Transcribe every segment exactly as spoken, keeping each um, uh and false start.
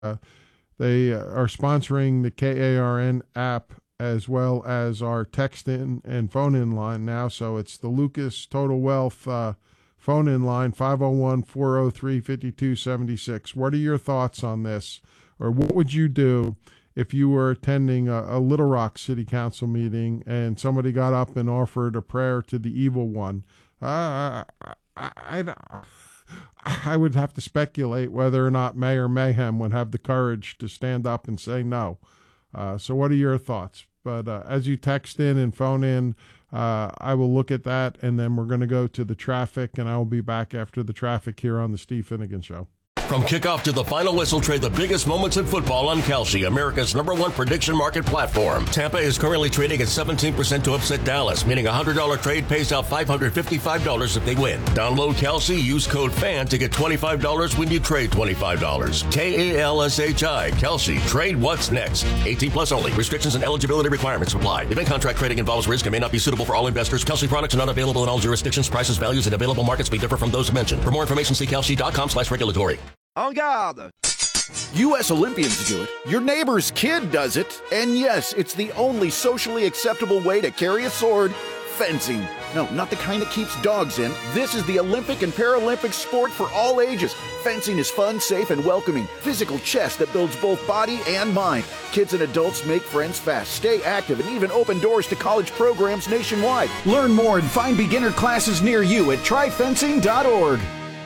Uh, they are sponsoring the K A R N app as well as our text-in and phone-in line now. So it's the Lucas Total Wealth uh, phone-in line, five oh one, four oh three, five two seven six. What are your thoughts on this? Or what would you do if you were attending a, a Little Rock City Council meeting and somebody got up and offered a prayer to the evil one? Uh, I, I, I would have to speculate whether or not Mayor Mayhem would have the courage to stand up and say no. Uh, so what are your thoughts? But uh, as you text in and phone in, uh, I will look at that, and then we're going to go to the traffic, and I will be back after the traffic here on the Steve Finnegan Show. From kickoff to the final whistle, trade the biggest moments in football on Kalshi, America's number one prediction market platform. Tampa is currently trading at seventeen percent to upset Dallas, meaning a one hundred dollars trade pays out five hundred fifty-five dollars if they win. Download Kalshi, use code FAN to get twenty-five dollars when you trade twenty-five dollars. K A L S H I, Kalshi. Trade what's next. eighteen plus only. Restrictions and eligibility requirements apply. Event contract trading involves risk and may not be suitable for all investors. Kalshi products are not available in all jurisdictions. Prices, values, and available markets may differ from those mentioned. For more information, see kalshi.com slash regulatory. En garde! U S Olympians do it, your neighbor's kid does it, and yes, it's the only socially acceptable way to carry a sword, fencing. No, not the kind that keeps dogs in. This is the Olympic and Paralympic sport for all ages. Fencing is fun, safe, and welcoming. Physical chess that builds both body and mind. Kids and adults make friends fast, stay active, and even open doors to college programs nationwide. Learn more and find beginner classes near you at try fencing dot org.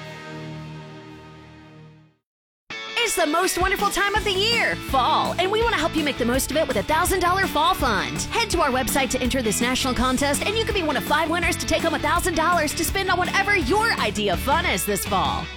It's the most wonderful time of the year, fall, and we want to help you make the most of it with a one thousand dollars Fall Fund. Head to our website to enter this national contest, and you could be one of five winners to take home one thousand dollars to spend on whatever your idea of fun is this fall.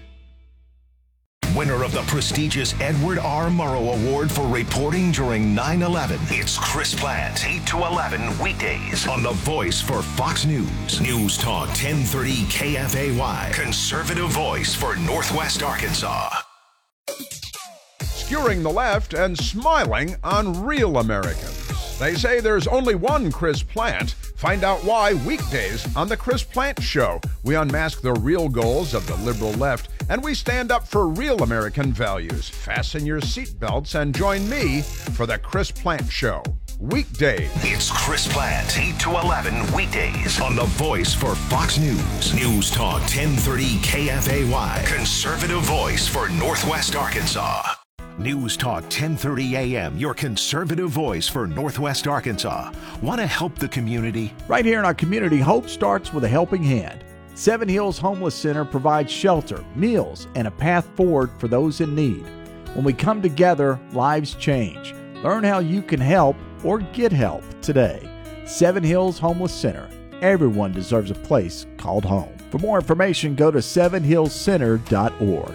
Winner of the prestigious Edward R. Murrow Award for reporting during nine eleven. It's Chris Plante, eight to eleven weekdays on The Voice for Fox News. News Talk ten thirty K F A Y. Conservative voice for Northwest Arkansas. Skewering the left and smiling on real Americans. They say there's only one Chris Plante. Find out why weekdays on The Chris Plante Show. We unmask the real goals of the liberal left, and we stand up for real American values. Fasten your seatbelts and join me for The Chris Plante Show. Weekdays. It's Chris Plante, eight to eleven weekdays on The Voice for Fox News. News Talk ten thirty K F A Y. Conservative voice for Northwest Arkansas. News Talk ten thirty A M, your conservative voice for Northwest Arkansas. Want to help the community? Right here in our community, hope starts with a helping hand. Seven Hills Homeless Center provides shelter, meals, and a path forward for those in need. When we come together, lives change. Learn how you can help or get help today. Seven Hills Homeless Center. Everyone deserves a place called home. For more information, go to seven hills center dot org.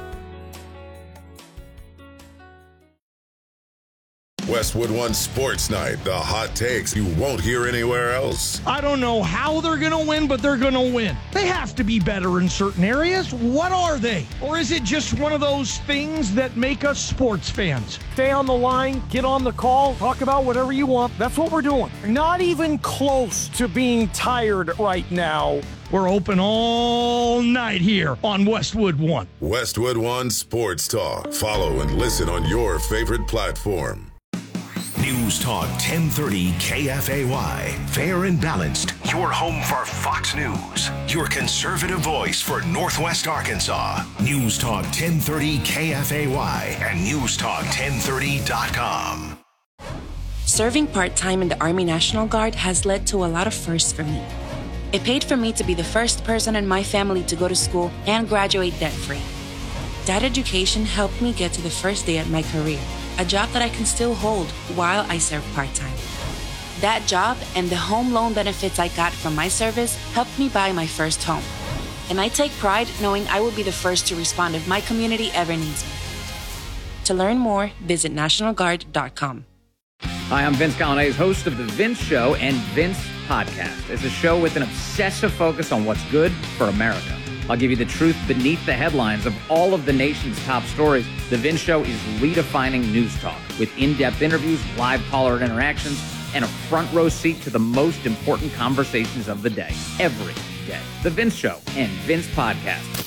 Westwood One Sports Night, the hot takes you won't hear anywhere else. I don't know how they're going to win, but they're going to win. They have to be better in certain areas. What are they? Or is it just one of those things that make us sports fans? Stay on the line, get on the call, talk about whatever you want. That's what we're doing. Not even close to being tired right now. We're open all night here on Westwood One. Westwood One Sports Talk. Follow and listen on your favorite platform. News Talk ten thirty K F A Y. Fair and balanced. Your home for Fox News. Your conservative voice for Northwest Arkansas. News Talk ten thirty K F A Y and news talk ten thirty dot com. Serving part-time in the Army National Guard has led to a lot of firsts for me. It paid for me to be the first person in my family to go to school and graduate debt-free. That education helped me get to the first day at my career, a job that I can still hold while I serve part-time. That job and the home loan benefits I got from my service helped me buy my first home. And I take pride knowing I will be the first to respond if my community ever needs me. To learn more, visit national guard dot com. Hi, I'm Vince Colonnese, host of The Vince Show and Vince Podcast. It's a show with an obsessive focus on what's good for America. I'll give you the truth beneath the headlines of all of the nation's top stories. The Vince Show is redefining news talk with in-depth interviews, live caller interactions, and a front row seat to the most important conversations of the day, every day. The Vince Show and Vince Podcast.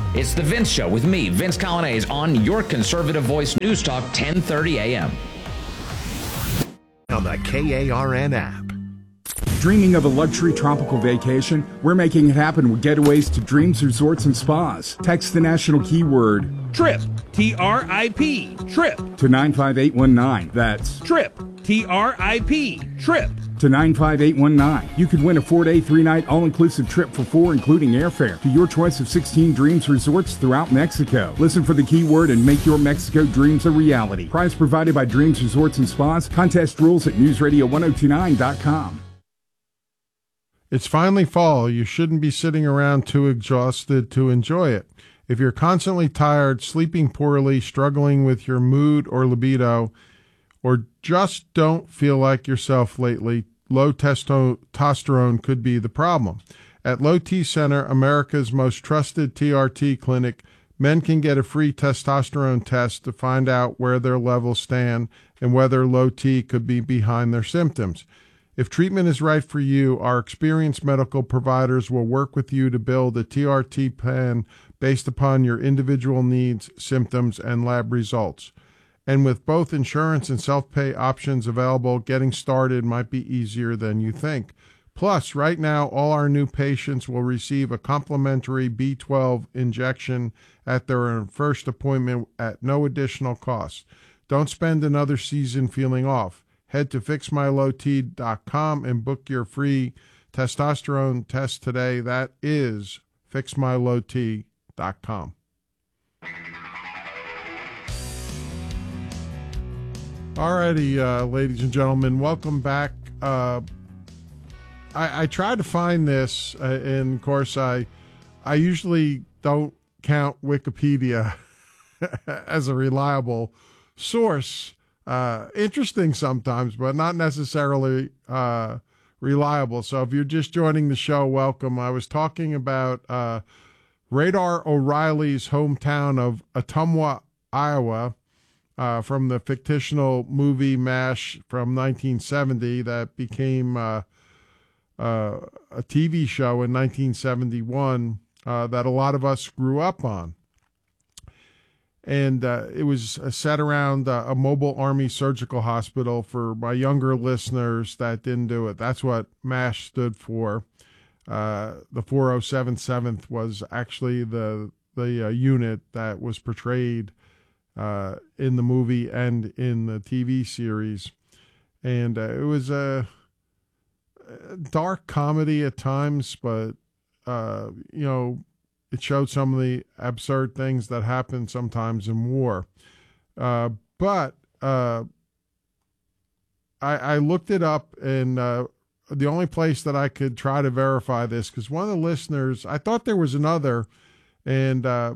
It's The Vince Show with me, Vince Colonnese, on your conservative voice, News Talk ten thirty a.m. On the K A R N app. Dreaming of a luxury tropical vacation? We're making it happen with Getaways to Dreams Resorts and Spas. Text the national keyword TRIP, T R I P, TRIP, to nine five eight one nine. That's TRIP, T R I P, TRIP, to nine five eight one nine. You could win a four-day, three-night, all-inclusive trip for four, including airfare, to your choice of sixteen Dreams Resorts throughout Mexico. Listen for the keyword and make your Mexico dreams a reality. Prize provided by Dreams Resorts and Spas. Contest rules at news radio ten twenty-nine dot com. It's finally fall. You shouldn't be sitting around too exhausted to enjoy it. If you're constantly tired, sleeping poorly, struggling with your mood or libido, or just don't feel like yourself lately, low testosterone could be the problem. At Low T Center, America's most trusted T R T clinic, men can get a free testosterone test to find out where their levels stand and whether low T could be behind their symptoms. If treatment is right for you, our experienced medical providers will work with you to build a T R T plan based upon your individual needs, symptoms, and lab results. And with both insurance and self-pay options available, getting started might be easier than you think. Plus, right now, all our new patients will receive a complimentary B twelve injection at their first appointment at no additional cost. Don't spend another season feeling off. Head to fix my low t dot com and book your free testosterone test today. That is fix my low t dot com. Alrighty, uh, ladies and gentlemen, welcome back. Uh, I, I tried to find this, uh, and of course, I I usually don't count Wikipedia as a reliable source. Uh, interesting sometimes, but not necessarily uh, reliable. So if you're just joining the show, welcome. I was talking about uh, Radar O'Reilly's hometown of Ottumwa, Iowa, uh, from the fictional movie MASH from nineteen seventy that became uh, uh, a T V show in nineteen seventy-one uh, that a lot of us grew up on. And uh, it was set around uh, a mobile Army surgical hospital. For my younger listeners that didn't do it, that's what MASH stood for. Uh, the four oh seven seventh was actually the the uh, unit that was portrayed uh, in the movie and in the T V series. And uh, it was a, a dark comedy at times, but, uh, you know, it showed some of the absurd things that happen sometimes in war. Uh, but uh, I, I looked it up, and uh, the only place that I could try to verify this, because one of the listeners, I thought there was another, and uh,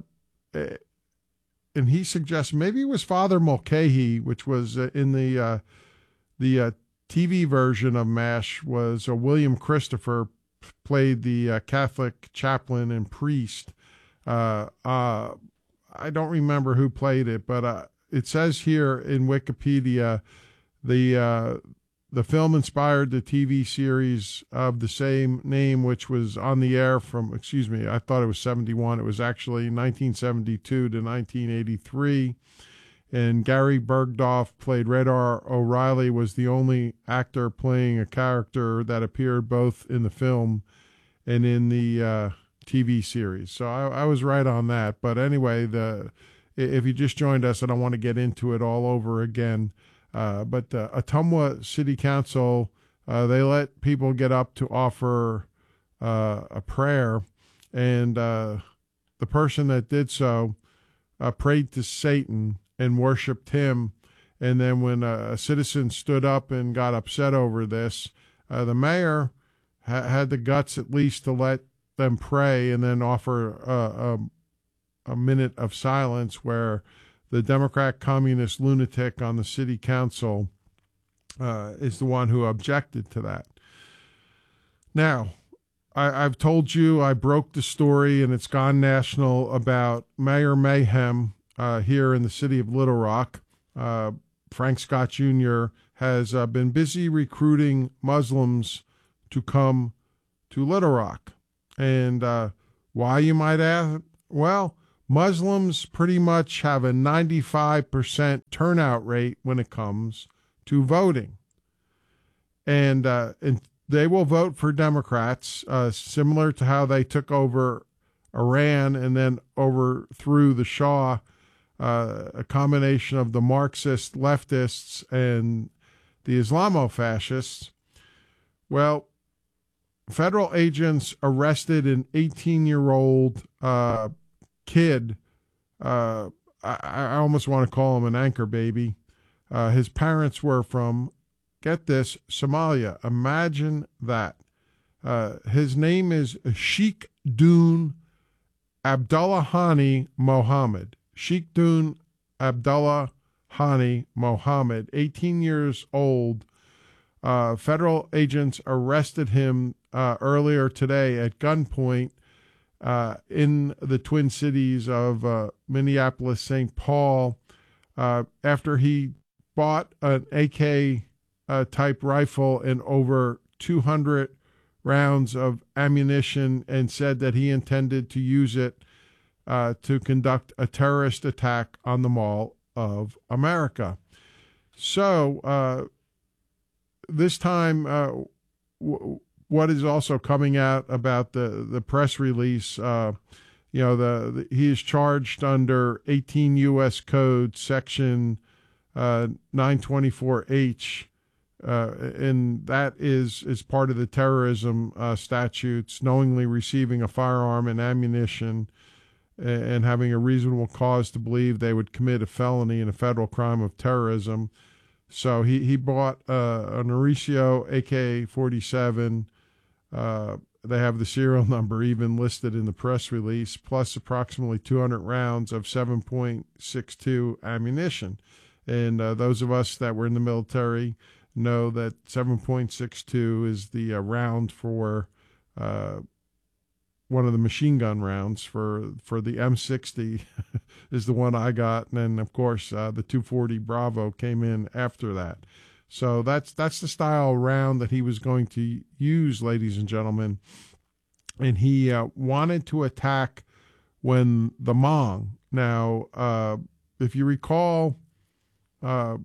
and he suggested maybe it was Father Mulcahy, which was uh, in the uh, the uh, T V version of MASH, was uh, William Christopher, played the uh, Catholic chaplain and priest. Uh, uh, I don't remember who played it, but uh, it says here in Wikipedia, the uh, the film inspired the T V series of the same name, which was on the air from, excuse me, I thought it was seventy-one. It was actually nineteen seventy-two to nineteen eighty-three. And Gary Bergdorf played Radar O'Reilly, was the only actor playing a character that appeared both in the film and in the uh, T V series. So I, I was right on that. But anyway, the if you just joined us, I don't want to get into it all over again. Uh, but the Ottumwa City Council, uh, they let people get up to offer uh, a prayer. And uh, the person that did so uh, prayed to Satan and worshipped him. And then when a citizen stood up and got upset over this, uh, the mayor ha- had the guts at least to let them pray and then offer a, a, a minute of silence, where the Democrat communist lunatic on the city council uh, is the one who objected to that. Now, I, I've told you I broke the story, and it's gone national, about Mayor Mayhem Uh, here in the city of Little Rock. Uh, Frank Scott Junior has uh, been busy recruiting Muslims to come to Little Rock. And uh, why, you might ask? Well, Muslims pretty much have a ninety-five percent turnout rate when it comes to voting. And, uh, and they will vote for Democrats, uh, similar to how they took over Iran and then overthrew the Shah, uh, a combination of the Marxist leftists and the Islamo-fascists. Well, federal agents arrested an eighteen-year-old uh, kid. Uh, I, I almost want to call him an anchor baby. Uh, his parents were from, get this, Somalia. Imagine that. Uh, his name is Sheikh Dune Abdullah Hani Mohammed. Sheikh Dune Abdullah Hani Mohammed, eighteen years old. Uh, federal agents arrested him uh, earlier today at gunpoint uh, in the Twin Cities of uh, Minneapolis, Saint Paul, uh, after he bought an A K uh, type rifle and over two hundred rounds of ammunition and said that he intended to use it uh, to conduct a terrorist attack on the Mall of America. So uh, this time, uh, w- what is also coming out about the, the press release, uh, you know, the, the he is charged under eighteen U S Code Section uh, nine twenty-four H, uh, and that is, is part of the terrorism uh, statutes, knowingly receiving a firearm and ammunition and, and having a reasonable cause to believe they would commit a felony and a federal crime of terrorism. So he, he bought uh, an Mauricio A K forty-seven. Uh, they have the serial number even listed in the press release, plus approximately two hundred rounds of seven point six two ammunition. And uh, those of us that were in the military know that seven point six two is the uh, round for uh, one of the machine gun rounds for, for the M sixty is the one I got. And then, of course, uh, the two forty Bravo came in after that. So that's that's the style round that he was going to use, ladies and gentlemen. And he uh, wanted to attack when the Hmong. Now, uh, if you recall, uh,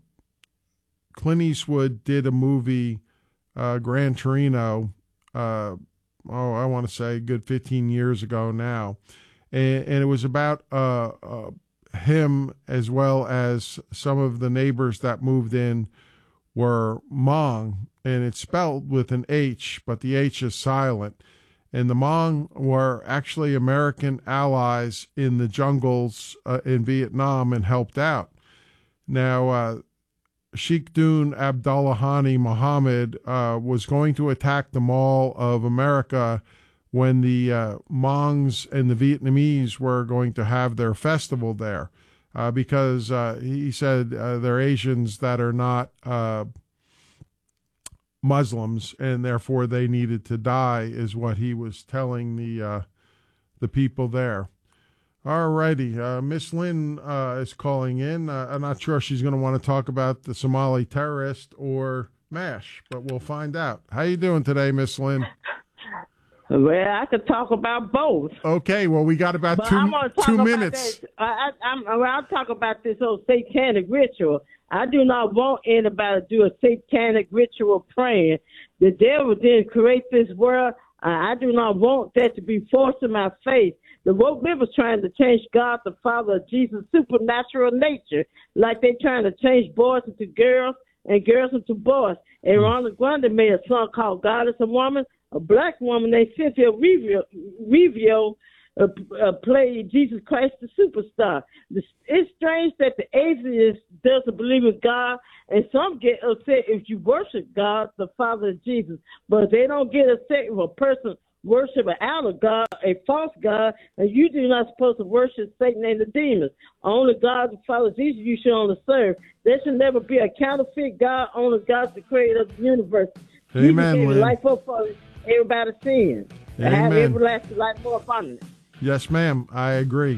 Clint Eastwood did a movie, uh, Gran Torino, uh, oh, I want to say a good fifteen years ago now. And, and it was about uh, uh, him as well as some of the neighbors that moved in were Hmong, and it's spelled with an H, but the H is silent. And the Hmong were actually American allies in the jungles uh, in Vietnam and helped out. Now, uh, Sheikh Dune Abdullah Hani Mohammed uh, was going to attack the Mall of America when the uh, Hmongs and the Vietnamese were going to have their festival there. Uh, because uh, he said uh, they're Asians that are not uh, Muslims, and therefore they needed to die, is what he was telling the uh, the people there. All righty. Uh, Miss Lynn uh, is calling in. Uh, I'm not sure if she's going to want to talk about the Somali terrorist or MASH, but we'll find out. How you doing today, Miss Lynn? Well, I could talk about both. Okay, well, we got about but two I'm gonna talk two about minutes. That. I, I, I'm, well, I'll talk about this whole satanic ritual. I do not want anybody to do a satanic ritual praying. The devil didn't create this world. I, I do not want that to be forced in my face. The woke was trying to change God the Father of Jesus' supernatural nature, like they trying to change boys into girls and girls into boys. And mm. Ronald Grundy made a song called God is a Woman. A black woman named Cynthia Revio uh, uh, played Jesus Christ the Superstar. It's strange that the atheist doesn't believe in God, and some get upset if you worship God, the Father of Jesus, but they don't get upset if a person worship an outer God, a false God, and you do not supposed to worship Satan and the demons. Only God, the Father of Jesus, you should only serve. There should never be a counterfeit God, only God, the creator of the universe. Amen, Lynn. Life up for everybody's sin. And have everlasting life more abundant. Yes, ma'am. I agree.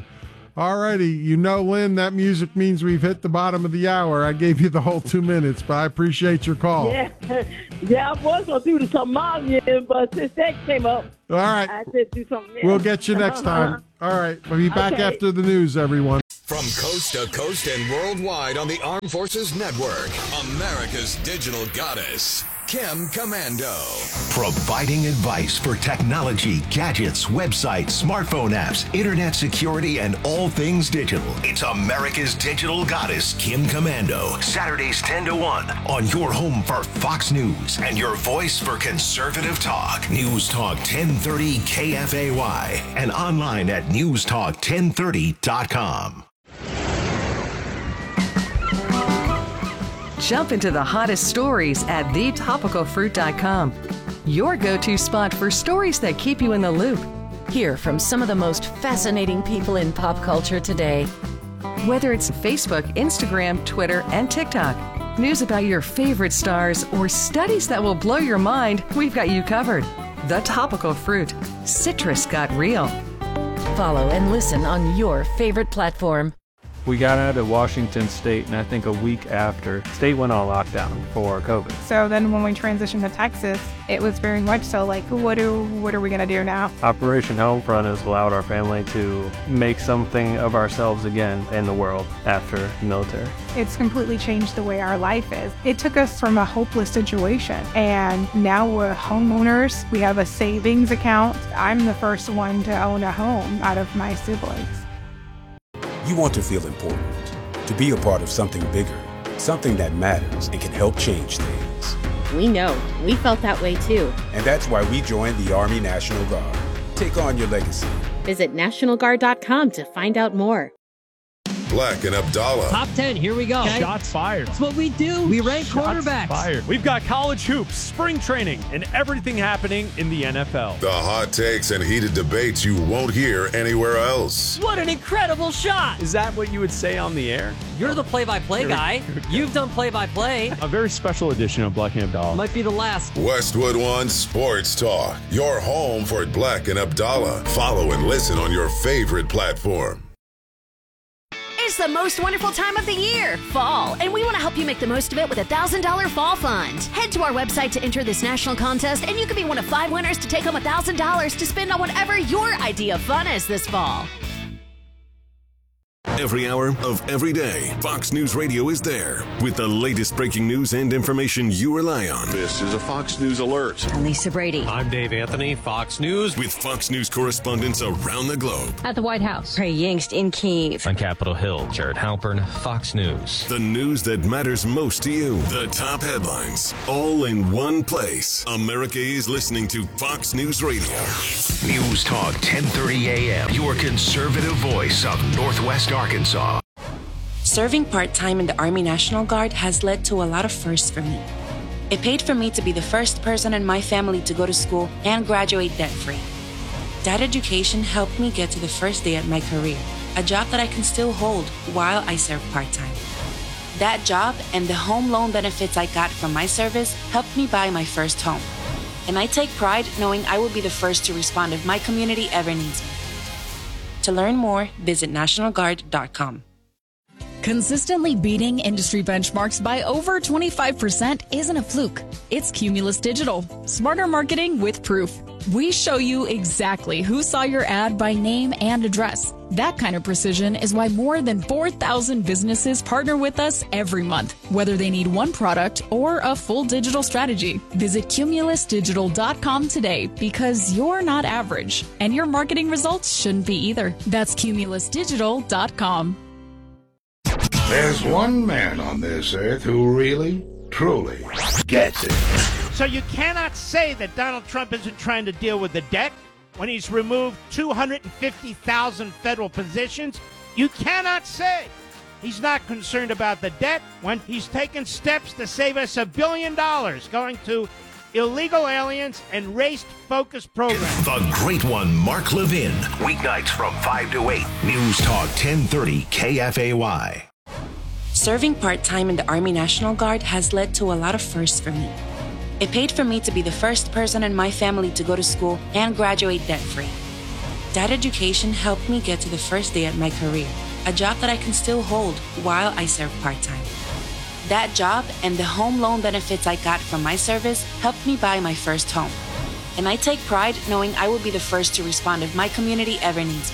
All righty. You know, Lynn, that music means we've hit the bottom of the hour. I gave you the whole two minutes, but I appreciate your call. Yeah, yeah, I was going to do the Somalian, but since that came up, all right. I said do something else. We'll get you next time. All right. We'll be back Okay. after the news, everyone. From coast to coast and worldwide on the Armed Forces Network, America's digital goddess, Kim Commando. Providing advice for technology, gadgets, websites, smartphone apps, internet security, and all things digital. It's America's digital goddess, Kim Commando. Saturdays ten to one on your home for Fox News and your voice for conservative talk. News Talk ten thirty K F A Y and online at news talk ten thirty dot com. Jump into the hottest stories at the topical fruit dot com. Your go-to spot for stories that keep you in the loop. Hear from some of the most fascinating people in pop culture today. Whether it's Facebook, Instagram, Twitter, and TikTok, news about your favorite stars, or studies that will blow your mind, we've got you covered. The Topical Fruit. Citrus got real. Follow and listen on your favorite platform. We got out of Washington State, and I think a week after, state went on lockdown for COVID. So then when we transitioned to Texas, it was very much so like, what do what are we going to do now? Operation Homefront has allowed our family to make something of ourselves again in the world after the military. It's completely changed the way our life is. It took us from a hopeless situation, and now we're homeowners. We have a savings account. I'm the first one to own a home out of my siblings. You want to feel important, to be a part of something bigger, something that matters and can help change things. We know. We felt that way too. And that's why we joined the Army National Guard. Take on your legacy. Visit National Guard dot com to find out more. Black and Abdallah. Top ten, here we go. Okay. Shots fired. That's what we do. We rank Shots quarterbacks. Fired. We've got college hoops, spring training, and everything happening in the N F L. The hot takes and heated debates you won't hear anywhere else. What an incredible shot. Is that what you would say on the air? You're the play-by-play guy. You've done play-by-play. A very special edition of Black and Abdallah. Might be the last. Westwood One Sports Talk. Your home for Black and Abdallah. Follow and listen on your favorite platform. It's the most wonderful time of the year, fall, and we want to help you make the most of it with a one thousand dollars fall fund. Head to our website to enter this national contest, and you could be one of five winners to take home one thousand dollars to spend on whatever your idea of fun is this fall. Every hour of every day, Fox News Radio is there with the latest breaking news and information you rely on. This is a Fox News alert. I'm Lisa Brady. I'm Dave Anthony, Fox News. With Fox News correspondents around the globe. At the White House, Trey Yingst in Kyiv. On Capitol Hill, Jared Halpern, Fox News. The news that matters most to you. The top headlines, all in one place. America is listening to Fox News Radio. News Talk ten thirty A M, your conservative voice of Northwest Arkansas. Serving part-time in the Army National Guard has led to a lot of firsts for me. It paid for me to be the first person in my family to go to school and graduate debt-free. That education helped me get to the first day at my career, a job that I can still hold while I serve part-time. That job and the home loan benefits I got from my service helped me buy my first home. And I take pride knowing I will be the first to respond if my community ever needs me. To learn more, visit National Guard dot com. Consistently beating industry benchmarks by over twenty-five percent isn't a fluke. It's Cumulus Digital. Smarter marketing with proof. We show you exactly who saw your ad by name and address. That kind of precision is why more than four thousand businesses partner with us every month, whether they need one product or a full digital strategy. Visit Cumulus Digital dot com today because you're not average, and your marketing results shouldn't be either. That's Cumulus Digital dot com. There's one man on this earth who really, truly gets it. So you cannot say that Donald Trump isn't trying to deal with the debt when he's removed two hundred fifty thousand federal positions. You cannot say he's not concerned about the debt when he's taken steps to save us a billion dollars going to illegal aliens and race-focused programs. The Great One, Mark Levin. Weeknights from five to eight. News Talk ten thirty K F A Y. Serving part-time in the Army National Guard has led to a lot of firsts for me. It paid for me to be the first person in my family to go to school and graduate debt-free. That education helped me get to the first day at my career, a job that I can still hold while I serve part-time. That job and the home loan benefits I got from my service helped me buy my first home. And I take pride knowing I will be the first to respond if my community ever needs me.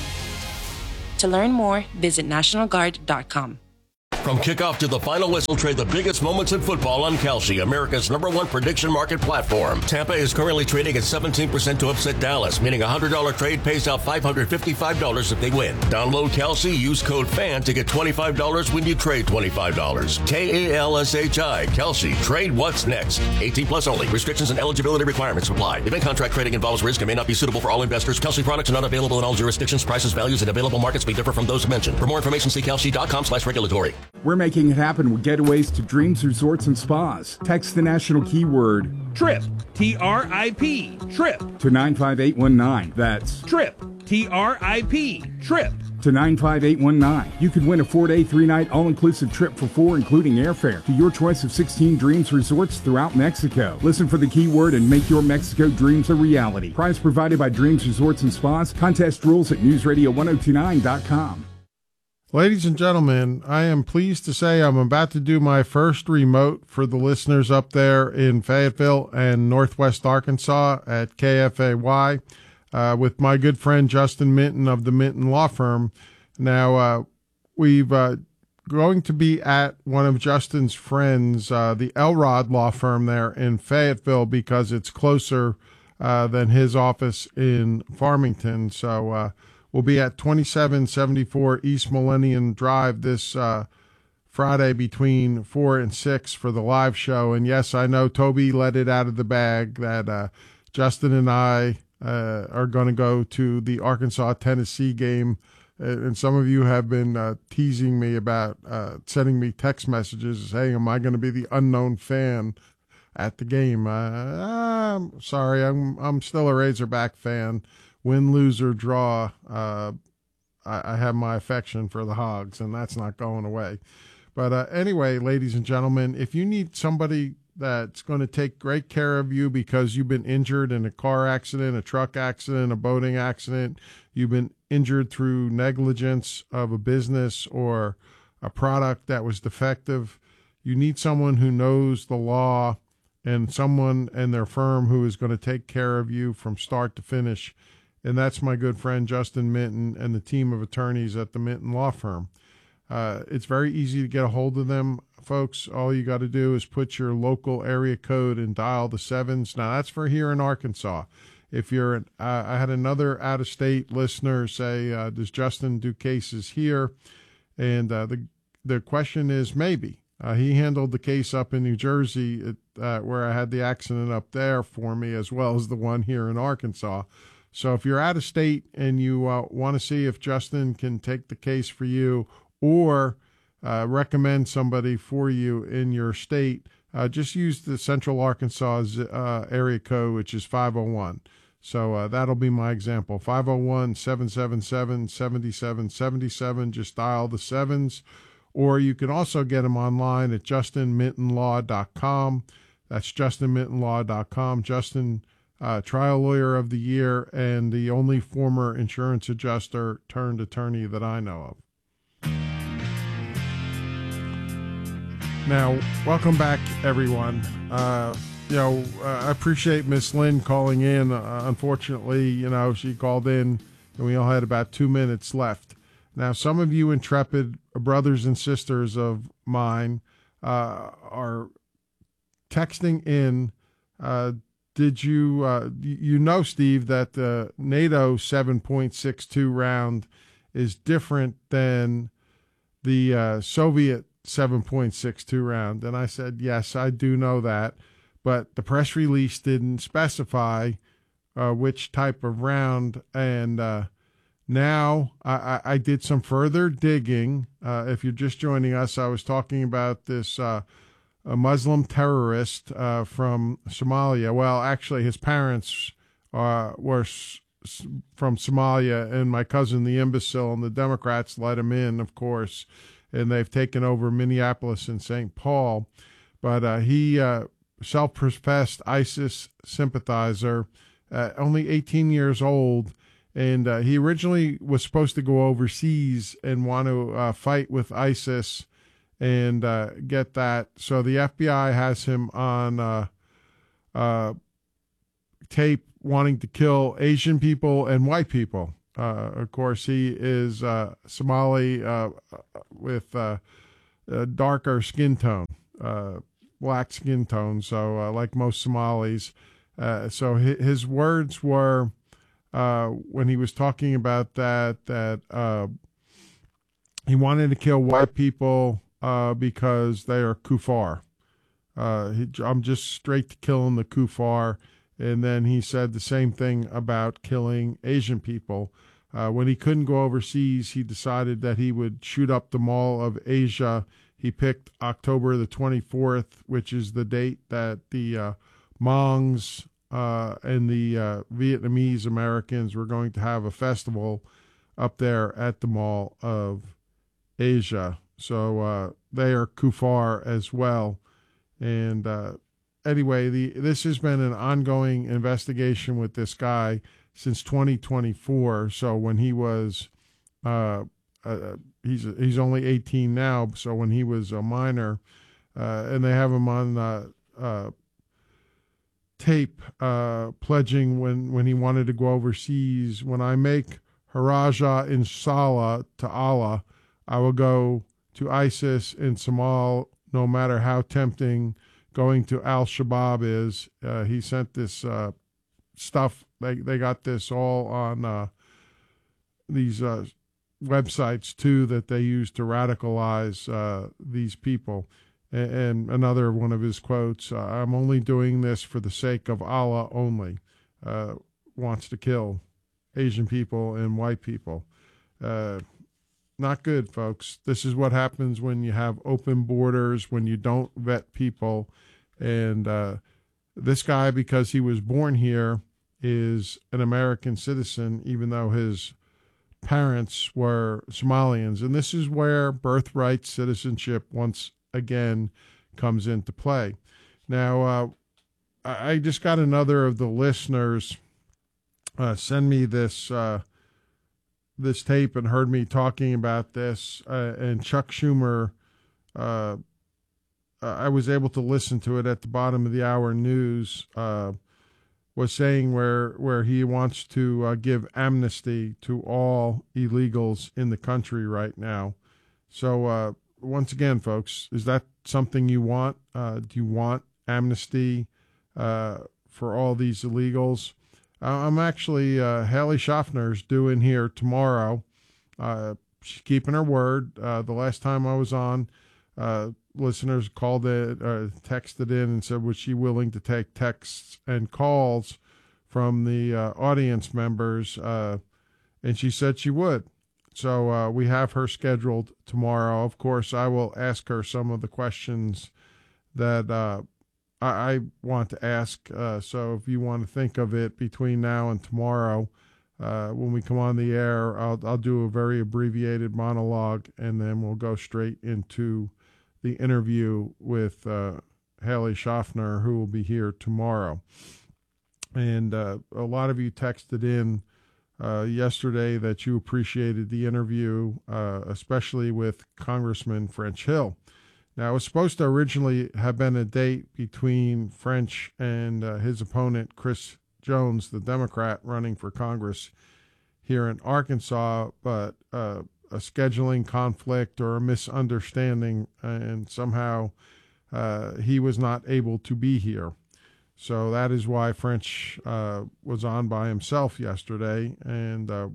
To learn more, visit national guard dot com. From kickoff to the final whistle, trade the biggest moments in football on Kalshi, America's number one prediction market platform. Tampa is currently trading at seventeen percent to upset Dallas, meaning a one hundred dollars trade pays out five hundred fifty-five dollars if they win. Download Kalshi, use code FAN to get twenty-five dollars when you trade twenty-five dollars. K A L S H I, Kalshi. Trade what's next. eighteen plus only. Restrictions and eligibility requirements apply. Event contract trading involves risk and may not be suitable for all investors. Kalshi products are not available in all jurisdictions. Prices, values, and available markets may differ from those mentioned. For more information, see kalshi dot com slash regulatory. We're making it happen with getaways to dreams, resorts, and spas. Text the national keyword TRIP, T R I P, TRIP, to nine five eight one nine. That's TRIP, T R I P, TRIP, to nine five eight one nine. You could win a four-day, three-night, all-inclusive trip for four, including airfare, to your choice of sixteen dreams resorts throughout Mexico. Listen for the keyword and make your Mexico dreams a reality. Prize provided by Dreams Resorts and Spas. Contest rules at news radio ten twenty-nine dot com. Ladies and gentlemen, I am pleased to say I'm about to do my first remote for the listeners up there in Fayetteville and Northwest Arkansas at K F A Y uh, with my good friend Justin Minton of the Minton Law Firm. Now, uh, we've uh, going to be at one of Justin's friends, uh, the Elrod Law Firm there in Fayetteville, because it's closer uh, than his office in Farmington. So, uh, we'll be at twenty-seven seventy-four East Millennium Drive this uh, Friday between four and six for the live show. And yes, I know Toby let it out of the bag that uh, Justin and I uh, are going to go to the Arkansas-Tennessee game. And some of you have been uh, teasing me about uh, sending me text messages saying, am I going to be the unknown fan at the game? Uh, I'm sorry, I'm, I'm still a Razorback fan. Win, lose, or draw, uh, I, I have my affection for the Hogs, and that's not going away. But uh, anyway, ladies and gentlemen, if you need somebody that's going to take great care of you because you've been injured in a car accident, a truck accident, a boating accident, you've been injured through negligence of a business or a product that was defective, you need someone who knows the law and someone and their firm who is going to take care of you from start to finish. And that's my good friend Justin Minton and the team of attorneys at the Minton Law Firm. Uh, it's very easy to get a hold of them, folks. All you got to do is put your local area code and dial the sevens. Now, that's for here in Arkansas. If you're, an, uh, I had another out-of-state listener say, uh, does Justin do cases here? And uh, the the question is maybe. Uh, he handled the case up in New Jersey at, uh, where I had the accident up there for me, as well as the one here in Arkansas. So if you're out of state and you uh, want to see if Justin can take the case for you or uh, recommend somebody for you in your state, uh, just use the Central Arkansas uh, area code, which is five oh one. So uh, that'll be my example, five oh one, seven seven seven, seven seven seven seven. Just dial the sevens. Or you can also get them online at justin minton law dot com. That's justin minton law dot com. Justin, Uh, trial lawyer of the year and the only former insurance adjuster turned attorney that I know of. Now, welcome back, everyone. Uh, you know, uh, I appreciate Miss Lynn calling in. Uh, unfortunately, you know, she called in and we all had about two minutes left. Now, some of you intrepid brothers and sisters of mine uh, are texting in uh, Did you, uh, you know, Steve, that the NATO seven point six two round is different than the uh, Soviet seven point six two round? And I said, yes, I do know that. But the press release didn't specify uh, which type of round. And uh, now I, I did some further digging. Uh, if you're just joining us, I was talking about this uh a Muslim terrorist uh, from Somalia. Well, actually, his parents uh, were s- from Somalia, and my cousin, the imbecile, and the Democrats let him in, of course, and they've taken over Minneapolis and Saint Paul. But uh, he, uh, self-professed ISIS sympathizer, uh, only eighteen years old, And uh, he originally was supposed to go overseas and want to uh, fight with ISIS and uh, get that. So the F B I has him on uh, uh, tape wanting to kill Asian people and white people. Uh, of course, he is uh, Somali uh, with uh, a darker skin tone, uh, black skin tone. So uh, like most Somalis. Uh, so his, his words were, Uh, when he was talking about that, that uh, he wanted to kill white people uh, because they are kuffar. Uh, he, I'm just straight to killing the kuffar. And then he said the same thing about killing Asian people. Uh, when he couldn't go overseas, he decided that he would shoot up the Mall of Asia. He picked October the twenty-fourth, which is the date that the uh, Hmongs Uh, and the uh, Vietnamese Americans were going to have a festival up there at the Mall of Asia. So uh, they are kuffar as well. And uh, anyway, the this has been an ongoing investigation with this guy since twenty twenty-four. So when he was, uh, uh, he's he's only eighteen now. So when he was a minor, uh, and they have him on uh, uh, tape uh, pledging when, when he wanted to go overseas. When I make Haraja inshallah to Allah, I will go to ISIS in Somal, no matter how tempting going to Al-Shabaab is. Uh, he sent this uh, stuff. They they got this all on uh, these uh, websites, too, that they use to radicalize uh, these people. And, and another one of his quotes, uh, I'm only doing this for the sake of Allah only. Uh, wants to kill Asian people and white people. Uh, not good, folks. This is what happens when you have open borders, when you don't vet people. And uh, this guy, because he was born here, is an American citizen, even though his parents were Somalians. And this is where birthright citizenship once again comes into play. Now, uh, I just got another of the listeners uh, send me this uh, this tape and heard me talking about this. Uh, and Chuck Schumer, uh, I was able to listen to it at the bottom of the hour news, uh, was saying where where he wants to uh, give amnesty to all illegals in the country right now. So uh, once again, folks, is that something you want? Uh, do you want amnesty uh, for all these illegals? Uh, I'm actually, uh, Haley Schaffner's due in here tomorrow. Uh, she's keeping her word. Uh, the last time I was on, uh, listeners called it, uh, texted in and said, was she willing to take texts and calls from the uh, audience members? Uh, and she said she would. So uh, we have her scheduled tomorrow. Of course, I will ask her some of the questions that uh, I, I want to ask. Uh, so if you want to think of it between now and tomorrow, uh, when we come on the air, I'll, I'll do a very abbreviated monologue, and then we'll go straight into the interview with uh, Haley Schaffner, who will be here tomorrow. And uh, a lot of you texted in uh, yesterday that you appreciated the interview, uh, especially with Congressman French Hill. Now, it was supposed to originally have been a date between French and uh, his opponent, Chris Jones, the Democrat running for Congress here in Arkansas, but uh, a scheduling conflict or a misunderstanding, and somehow uh, he was not able to be here. So that is why French uh, was on by himself yesterday, and uh,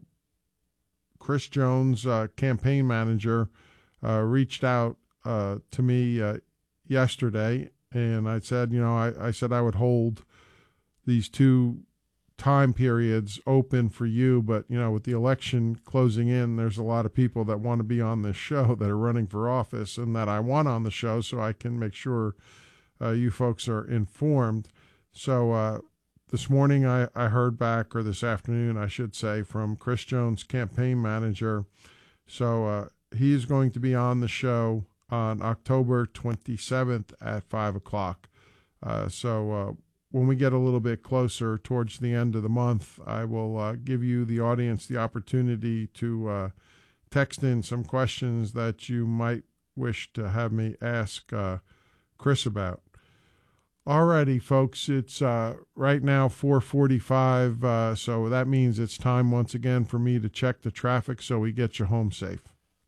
Chris Jones, uh, campaign manager, uh, reached out uh, to me uh, yesterday, and I said, you know, I, I said I would hold these two time periods open for you, but, you know, with the election closing in, there's a lot of people that want to be on this show that are running for office and that I want on the show, so I can make sure uh, you folks are informed. So uh, this morning I, I heard back, or this afternoon, I should say, from Chris Jones, campaign manager. So uh, he is going to be on the show on October twenty-seventh at five o'clock. Uh, so uh, when we get a little bit closer towards the end of the month, I will uh, give you, the audience, the opportunity to uh, text in some questions that you might wish to have me ask uh, Chris about. Alrighty, folks, it's uh, right now four forty-five, uh, so that means it's time once again for me to check the traffic so we get you home safe.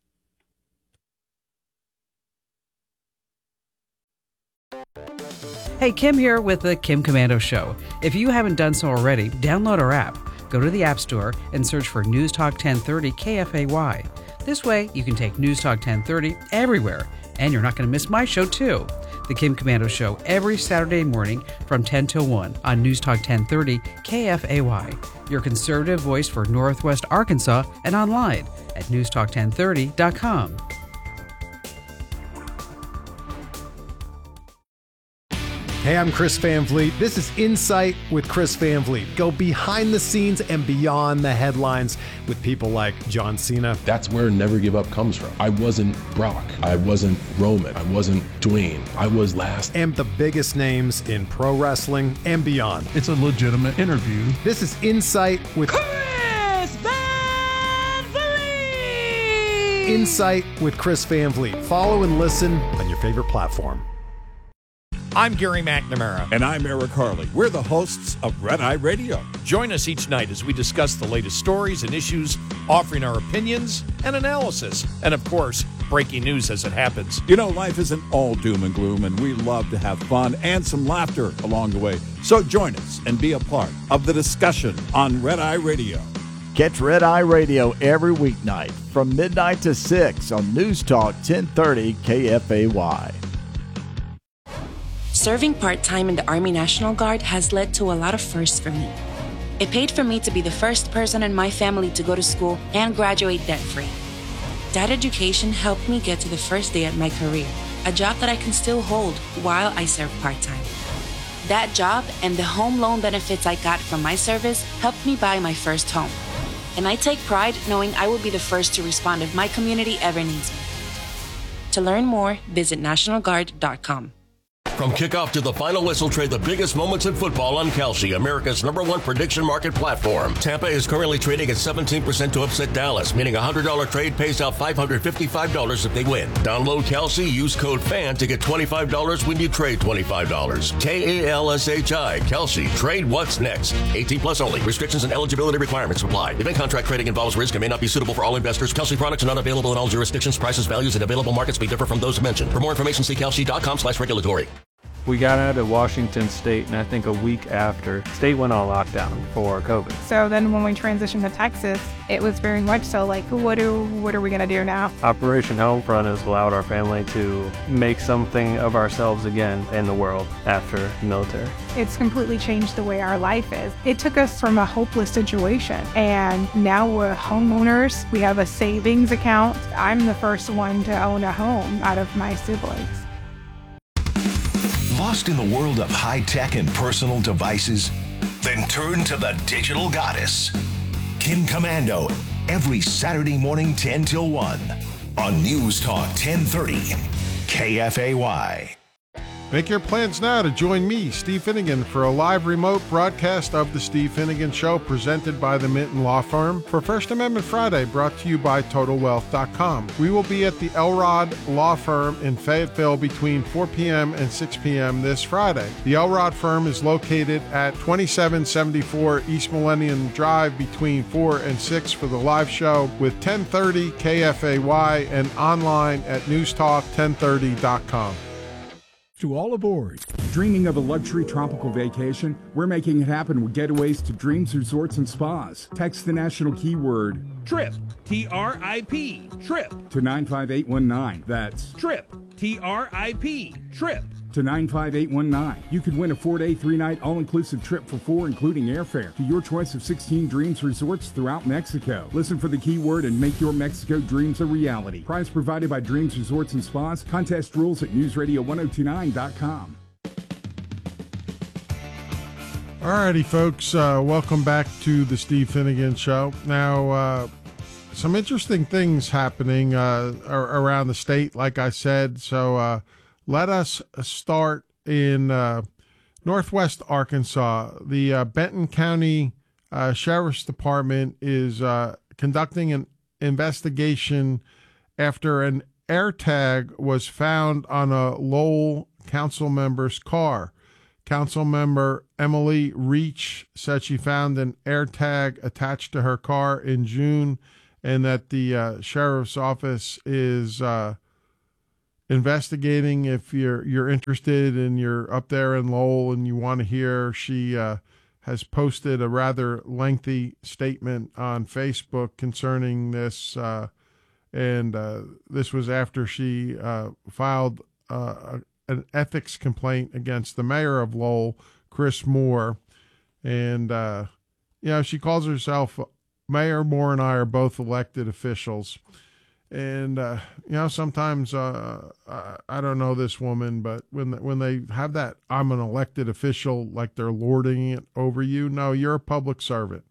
Hey, Kim here with the Kim Komando Show. If you haven't done so already, download our app. Go to the App Store and search for News Talk ten thirty K F A Y. This way, you can take News Talk ten thirty everywhere, and you're not going to miss my show, too. The Kim Komando Show every Saturday morning from ten till one on News Talk ten thirty K F A Y, your conservative voice for Northwest Arkansas, and online at news talk ten thirty dot com. Hey, I'm Chris Van Vliet. This is Insight with Chris Van Vliet. Go behind the scenes and beyond the headlines with people like John Cena. That's where Never Give Up comes from. I wasn't Brock. I wasn't Roman. I wasn't Dwayne. I was last. And the biggest names in pro wrestling and beyond. It's a legitimate interview. This is Insight with Chris Van Vliet! Insight with Chris Van Vliet. Follow and listen on your favorite platform. I'm Gary McNamara. And I'm Eric Harley. We're the hosts of Red Eye Radio. Join us each night as we discuss the latest stories and issues, offering our opinions and analysis. And of course, breaking news as it happens. You know, life isn't all doom and gloom, and we love to have fun and some laughter along the way. So join us and be a part of the discussion on Red Eye Radio. Catch Red Eye Radio every weeknight from midnight to six on News Talk ten thirty K F A Y. Serving part-time in the Army National Guard has led to a lot of firsts for me. It paid for me to be the first person in my family to go to school and graduate debt-free. That education helped me get to the first day at my career, a job that I can still hold while I serve part-time. That job and the home loan benefits I got from my service helped me buy my first home. And I take pride knowing I will be the first to respond if my community ever needs me. To learn more, visit national guard dot com. From kickoff to the final whistle, trade the biggest moments in football on Kalshi, America's number one prediction market platform. Tampa is currently trading at seventeen percent to upset Dallas, meaning a one hundred dollars trade pays out five hundred fifty-five dollars if they win. Download Kalshi, use code FAN to get twenty-five dollars when you trade twenty-five dollars. K A L S H I, Kalshi. Trade what's next. eighteen plus only. Restrictions and eligibility requirements apply. Event contract trading involves risk and may not be suitable for all investors. Kalshi products are not available in all jurisdictions. Prices, values, and available markets may differ from those mentioned. For more information, see kalshi dot com slash regulatory. We got out of Washington State, and I think a week after, state went on lockdown for COVID. So then when we transitioned to Texas, it was very much so like, what do what are we going to do now? Operation Homefront has allowed our family to make something of ourselves again in the world after the military. It's completely changed the way our life is. It took us from a hopeless situation, and now we're homeowners. We have a savings account. I'm the first one to own a home out of my siblings. Lost in the world of high-tech and personal devices? Then turn to the digital goddess, Kim Komando, every Saturday morning ten till one on News Talk ten thirty K F A Y. Make your plans now to join me, Steve Finnegan, for a live remote broadcast of The Steve Finnegan Show presented by the Minton Law Firm for First Amendment Friday, brought to you by Total Wealth dot com. We will be at the Elrod Law Firm in Fayetteville between four p.m. and six p.m. this Friday. The Elrod Firm is located at twenty-seven seventy-four East Millennium Drive between four and six for the live show with ten thirty K F A Y and online at news talk ten thirty dot com. To all aboard. Dreaming of a luxury tropical vacation? We're making it happen with getaways to Dreams Resorts and Spas. Text the national keyword TRIP, T R I P, TRIP. To nine five eight one nine. That's TRIP, T R I P, TRIP. To nine five eight one nine. You could win a four-day, three-night, all-inclusive trip for four, including airfare, to your choice of sixteen Dreams Resorts throughout Mexico. Listen for the keyword and make your Mexico dreams a reality. Prize provided by Dreams Resorts and Spas. Contest rules at news radio ten twenty-nine dot com. All righty, folks. Uh, welcome back to the Steve Finnegan Show. Now, uh, some interesting things happening uh, around the state, like I said. So uh, let us start in uh, Northwest Arkansas, the uh, Benton County uh, Sheriff's Department is uh, conducting an investigation after an AirTag was found on a Lowell council member's car. Council member Emily Reach said she found an AirTag attached to her car in June, and that the uh, sheriff's office is uh, investigating. If you're you're interested and you're up there in Lowell and you want to hear, she uh, has posted a rather lengthy statement on Facebook concerning this, uh, and uh, this was after she uh, filed uh, an ethics complaint against the mayor of Lowell, Chris Moore, and uh, you know, she calls herself Mayor Moore and I are both elected officials. And, uh, you know, sometimes, uh, I, I don't know this woman, but when, when they have that, I'm an elected official, like they're lording it over you. No, you're a public servant.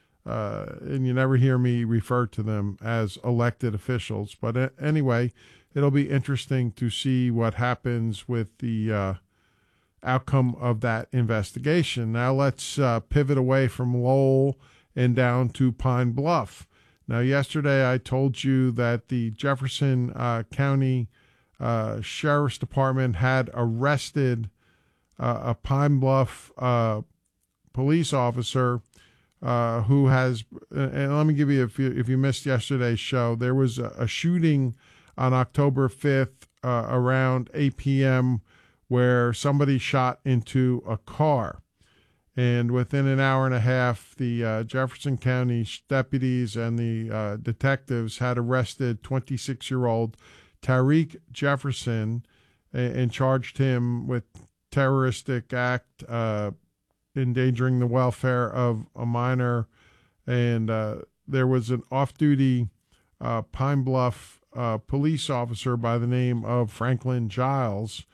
Uh, and you never hear me refer to them as elected officials. But uh, anyway, it'll be interesting to see what happens with the, uh, outcome of that investigation. Now let's, uh, pivot away from Lowell and down to Pine Bluff. Now, yesterday I told you that the Jefferson uh, County uh, Sheriff's Department had arrested uh, a Pine Bluff uh, police officer uh, who has, and let me give you, if you, if you missed yesterday's show, there was a, a shooting on October fifth uh, around eight p.m. where somebody shot into a car. And within an hour and a half, the uh, Jefferson County deputies and the uh, detectives had arrested twenty-six-year-old Tariq Jefferson and, and charged him with terroristic act, uh, endangering the welfare of a minor. And uh, there was an off-duty uh, Pine Bluff uh, police officer by the name of Franklin Giles,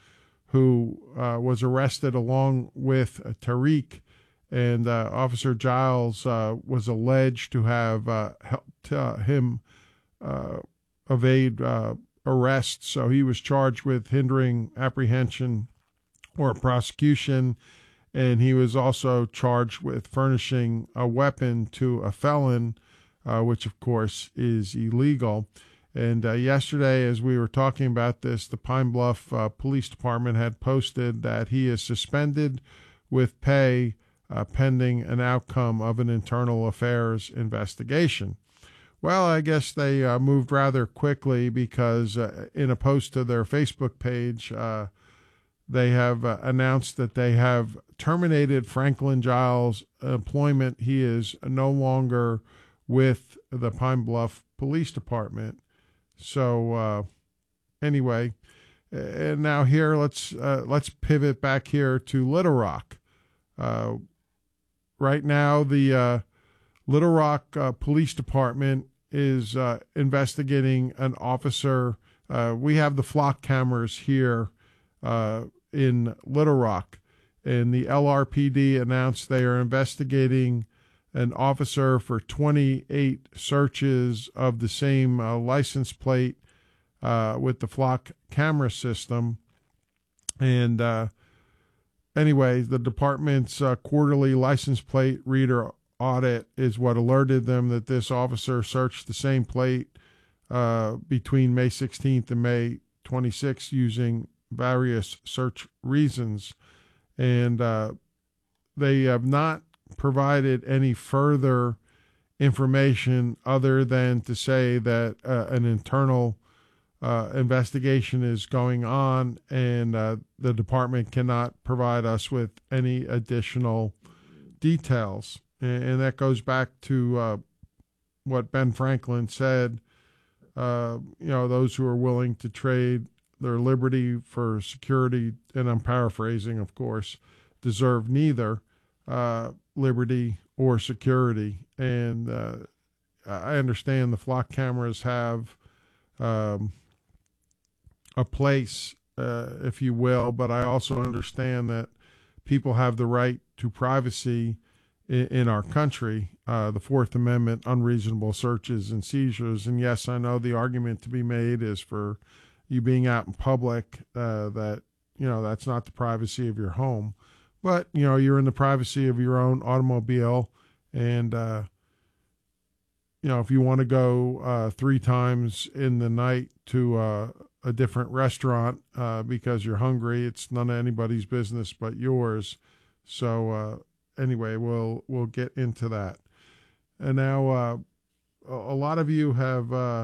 who uh, was arrested along with uh, Tariq. And uh, Officer Giles uh, was alleged to have uh, helped uh, him uh, evade uh, arrest. So he was charged with hindering apprehension or prosecution. And he was also charged with furnishing a weapon to a felon, uh, which, of course, is illegal. And uh, yesterday, as we were talking about this, the Pine Bluff uh, Police Department had posted that he is suspended with pay Uh, pending an outcome of an internal affairs investigation. Well, I guess they uh, moved rather quickly because uh, in a post to their Facebook page, uh, they have uh, announced that they have terminated Franklin Giles' employment. He is no longer with the Pine Bluff Police Department. So uh, anyway, and now here, let's uh, let's pivot back here to Little Rock. Uh, Right now, the uh, Little Rock uh, Police Department is uh, investigating an officer. Uh, we have the flock cameras here uh, in Little Rock, and the L R P D announced they are investigating an officer for twenty-eight searches of the same uh, license plate uh, with the flock camera system. And uh, Anyway, the department's uh, quarterly license plate reader audit is what alerted them that this officer searched the same plate uh, between May sixteenth and May twenty-sixth using various search reasons. And uh, they have not provided any further information other than to say that uh, an internal Uh, investigation is going on, and uh, the department cannot provide us with any additional details. And, and that goes back to uh, what Ben Franklin said. Uh, you know, those who are willing to trade their liberty for security, and I'm paraphrasing, of course, deserve neither uh, liberty or security. And uh, I understand the flock cameras have um, a place, uh, if you will, but I also understand that people have the right to privacy in, in our country, uh, the Fourth Amendment, unreasonable searches and seizures. And yes, I know the argument to be made is for you being out in public, uh, that, you know, that's not the privacy of your home. but, you know, you're in the privacy of your own automobile. And, uh, you know, if you want to go uh, three times in the night to uh, a different restaurant uh, because you're hungry, it's none of anybody's business but yours. So uh, anyway, we'll we'll get into that. And now uh, a lot of you have uh,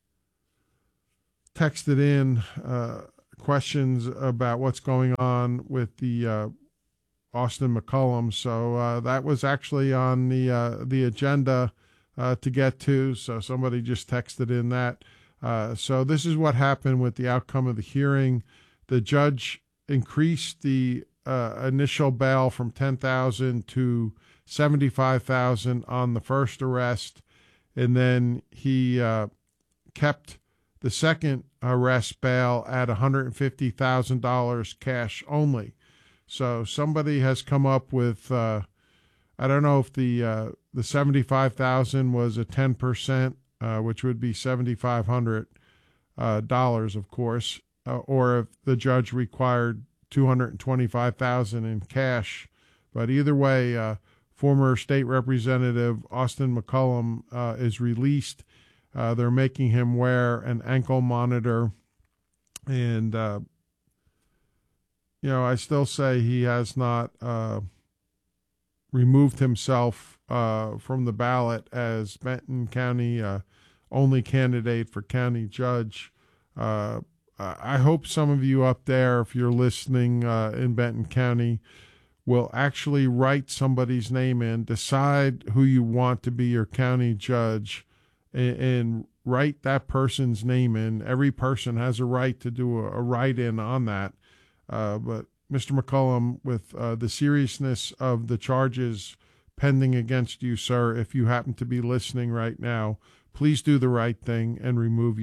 texted in uh, questions about what's going on with the uh, Austin McCullum. So uh, that was actually on the uh, the agenda Uh, to get to, so somebody just texted in that. Uh, so this is what happened with the outcome of the hearing. The judge increased the uh, initial bail from ten thousand dollars to seventy-five thousand dollars on the first arrest, and then he uh, kept the second arrest bail at one hundred fifty thousand dollars cash only. So somebody has come up with, uh, I don't know if the uh, the seventy-five thousand was a ten percent, uh, which would be seventy-five hundred dollars, uh, of course, uh, or if the judge required two hundred twenty-five thousand in cash. But either way, uh, former state representative Austin McCullum uh, is released. Uh, they're making him wear an ankle monitor, and uh, you know, I still say he has not uh, removed himself uh, from the ballot as Benton County uh, only candidate for county judge. Uh, I hope some of you up there, if you're listening uh, in Benton County, will actually write somebody's name in, decide who you want to be your county judge, and, and write that person's name in. Every person has a right to do a, a write-in on that. Uh, but Mister McCullum, with uh, the seriousness of the charges pending against you, sir, if you happen to be listening right now, please do the right thing and remove